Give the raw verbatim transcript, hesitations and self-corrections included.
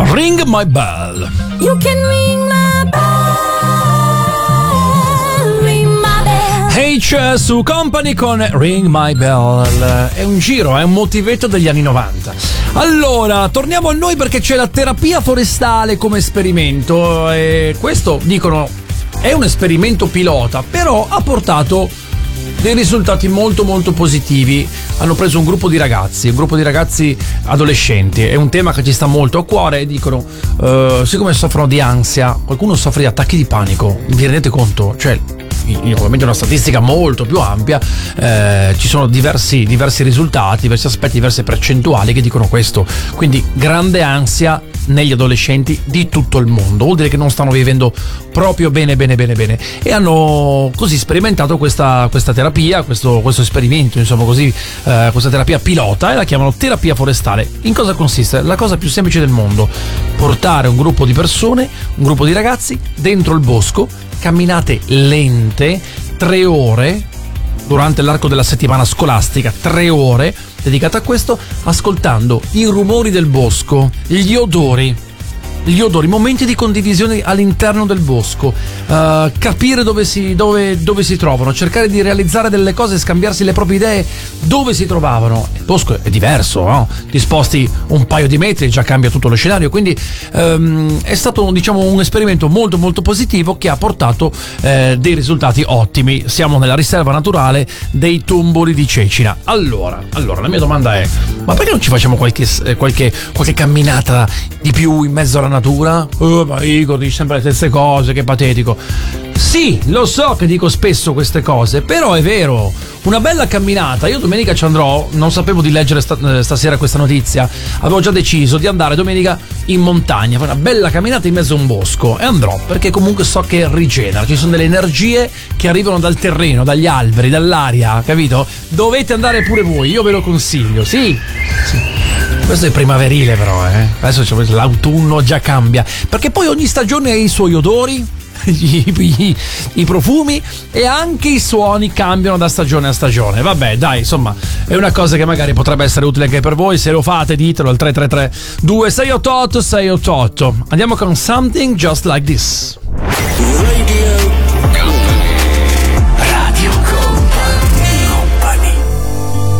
Ring My Bell. You can ring my bell, ring my bell. H su Company con Ring My Bell. È un giro, è un motivetto degli anni novanta. Allora, torniamo a noi perché c'è la terapia forestale come esperimento e questo, dicono, è un esperimento pilota, però ha portato dei risultati molto molto positivi. Hanno preso un gruppo di ragazzi, un gruppo di ragazzi adolescenti, è un tema che ci sta molto a cuore e dicono, uh, siccome soffrono di ansia, qualcuno soffre di attacchi di panico, vi rendete conto? Cioè, ovviamente una statistica molto più ampia, eh, ci sono diversi, diversi risultati, diversi aspetti, diverse percentuali che dicono questo, quindi grande ansia negli adolescenti di tutto il mondo, vuol dire che non stanno vivendo proprio bene bene bene bene e hanno così sperimentato questa, questa terapia, questo, questo esperimento, insomma così, eh, questa terapia pilota, e la chiamano terapia forestale. In cosa consiste? La cosa più semplice del mondo: portare un gruppo di persone, un gruppo di ragazzi dentro il bosco, camminate lente, tre ore durante l'arco della settimana scolastica, tre ore dedicate a questo, ascoltando i rumori del bosco, gli odori, gli odori, momenti di condivisione all'interno del bosco, uh, capire dove si, dove, dove si trovano, cercare di realizzare delle cose, scambiarsi le proprie idee dove si trovavano. Il bosco è diverso, no? Disposti un paio di metri già cambia tutto lo scenario, quindi um, è stato, diciamo, un esperimento molto molto positivo che ha portato eh, dei risultati ottimi. Siamo nella riserva naturale dei Tomboli di Cecina. Allora, allora la mia domanda è: ma perché non ci facciamo qualche, qualche, qualche camminata di più in mezzo alla natura? Oh, ma Igor, dici sempre le stesse cose, che patetico. Sì, lo so che dico spesso queste cose, però è vero, una bella camminata. Io domenica ci andrò, non sapevo di leggere sta, stasera questa notizia, avevo già deciso di andare domenica in montagna, fare una bella camminata in mezzo a un bosco, e andrò perché comunque so che rigenera, ci sono delle energie che arrivano dal terreno, dagli alberi, dall'aria, capito? Dovete andare pure voi, io ve lo consiglio, sì, sì. Questo è primaverile però, eh. Adesso c'è l'autunno, già cambia, perché poi ogni stagione ha i suoi odori, i, i, i profumi, e anche i suoni cambiano da stagione a stagione. Vabbè, dai, insomma, è una cosa che magari potrebbe essere utile anche per voi. Se lo fate, ditelo al tre tre tre due sei otto otto sei otto otto. Andiamo con Something Just Like This. Radio